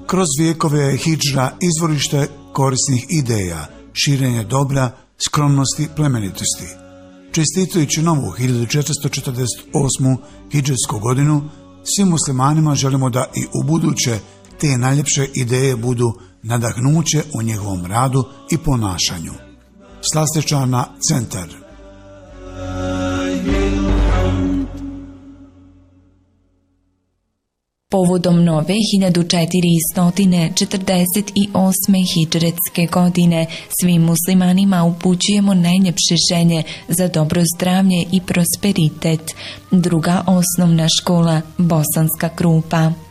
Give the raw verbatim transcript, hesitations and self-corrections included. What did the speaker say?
Kroz vijekove je hidžra izvorište korisnih ideja, širenje dobra, skromnosti, plemenitosti. Čestitajući novu hiljadu četiristo četrdeset osmu hidžetsku godinu, svim muslimanima želimo da i u buduće te najljepše ideje budu nadahnuće u njegovom radu i ponašanju. Slastičarna centar. Povodom nove hiljadu četiristo četrdeset osme hidžretske godine svim muslimanima upućujemo najljepše želje za dobro zdravlje i prosperitet. Druga osnovna škola Bosanska Krupa.